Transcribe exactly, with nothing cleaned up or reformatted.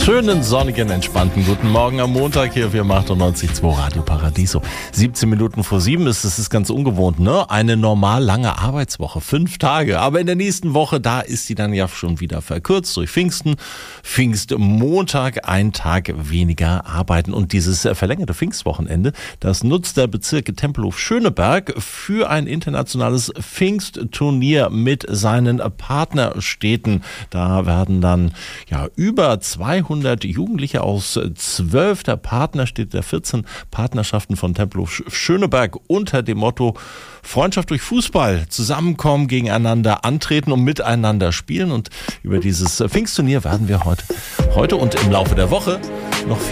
Schönen, sonnigen, entspannten guten Morgen am Montag hier für achtundneunzig Komma zwei Radio Paradiso. siebzehn Minuten vor sieben ist, das ist ganz ungewohnt, ne? Eine normal lange Arbeitswoche, fünf Tage. Aber in der nächsten Woche, da ist die dann ja schon wieder verkürzt durch Pfingsten. Pfingstmontag, ein Tag weniger arbeiten. Und dieses verlängerte Pfingstwochenende, das nutzt der Bezirk Tempelhof-Schöneberg für ein internationales Pfingstturnier mit seinen Partnerstädten. Da werden dann ja über zweihundert Jugendliche aus zwölf der Partnerstädte, der vierzehn Partnerschaften von Tempelhof-Schöneberg unter dem Motto Freundschaft durch Fußball zusammenkommen, gegeneinander antreten und miteinander spielen. Und über dieses Pfingstturnier werden wir heute, heute und im Laufe der Woche noch viel